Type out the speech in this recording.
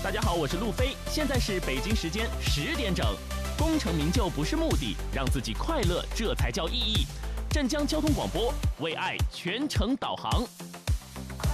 大家好，我是路飞，现在是北京时间10点整。功成名就不是目的，让自己快乐这才叫意义。镇江交通广播为爱全程导航。